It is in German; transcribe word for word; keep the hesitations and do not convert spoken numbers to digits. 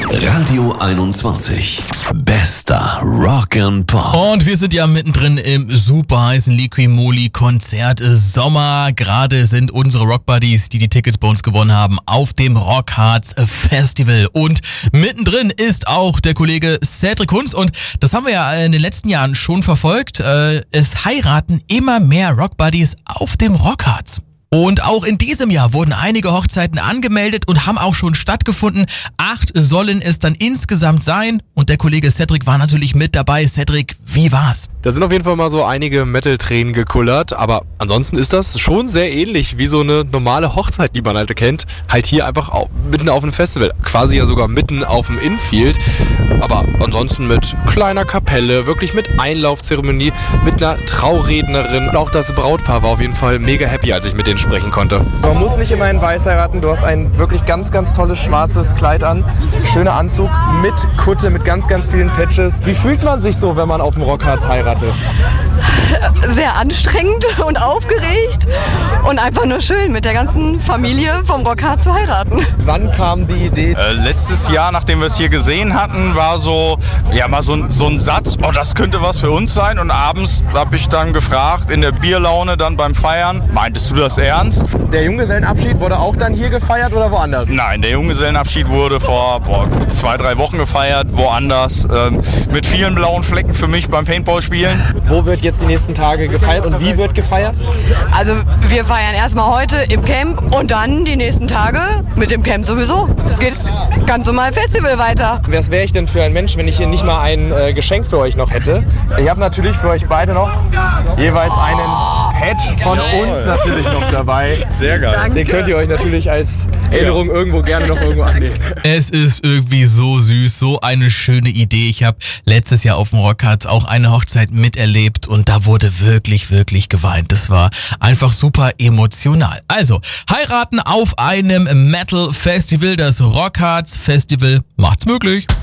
Radio einundzwanzig. Bester Rock and Pop. Und wir sind ja mittendrin im super heißen Liqui-Moly-Konzert Sommer. Gerade sind unsere Rock-Buddies, die die Tickets bei uns gewonnen haben, auf dem Rockharz Festival. Und mittendrin ist auch der Kollege Cedric Kunz. Und das haben wir ja in den letzten Jahren schon verfolgt. Es heiraten immer mehr Rock-Buddies auf dem Rockharz. Und auch in diesem Jahr wurden einige Hochzeiten angemeldet und haben auch schon stattgefunden. Acht sollen es dann insgesamt sein. Und der Kollege Cedric war natürlich mit dabei. Cedric, wie war's? Da sind auf jeden Fall mal so einige Metal-Tränen gekullert. Aber ansonsten ist das schon sehr ähnlich wie so eine normale Hochzeit, die man halt kennt. Halt hier einfach auf, mitten auf einem Festival. Quasi ja sogar mitten auf dem Infield. Aber ansonsten mit kleiner Kapelle, wirklich mit Einlaufzeremonie, mit einer Traurednerin. Und auch das Brautpaar war auf jeden Fall mega happy, als ich mit denen sprechen konnte. Man muss nicht immer in Weiß heiraten. Du hast ein wirklich ganz, ganz tolles schwarzes Kleid an. Schöner Anzug mit Kutte, mit ganz, ganz vielen Patches. Wie fühlt man sich so, wenn man auf dem Rockharz heiratet? Sehr anstrengend und aufgeregt und einfach nur schön, mit der ganzen Familie vom Rockharz zu heiraten. Wann kam die Idee? Äh, letztes Jahr, nachdem wir es hier gesehen hatten, war so, ja, mal so, so ein Satz, oh, das könnte was für uns sein. Und abends habe ich dann gefragt, in der Bierlaune dann beim Feiern, meintest du das ernst? Der Junggesellenabschied wurde auch dann hier gefeiert oder woanders? Nein, der Junggesellenabschied wurde vor boah, zwei, drei Wochen gefeiert, woanders. Ähm, mit vielen blauen Flecken für mich beim Paintball-Spielen. Wo wird jetzt die nächsten Tage gefeiert und wie wird gefeiert? Also wir feiern erstmal heute im Camp und dann die nächsten Tage mit dem Camp sowieso. Geht's ganz normal Festival weiter. Was wäre ich denn für ein Mensch, wenn ich hier nicht mal ein äh, Geschenk für euch noch hätte? Ich habe natürlich für euch beide noch jeweils einen Patch von uns natürlich noch dabei. Sehr geil. Danke. Den könnt ihr euch natürlich als Erinnerung irgendwo gerne noch irgendwo annehmen. Es ist irgendwie so süß, so eine schöne Idee. Ich habe letztes Jahr auf dem Rockharz auch eine Hochzeit miterlebt und da wurde wirklich, wirklich geweint. Das war einfach super emotional. Also, heiraten auf einem Metal-Festival, das Rockharz Festival macht's möglich.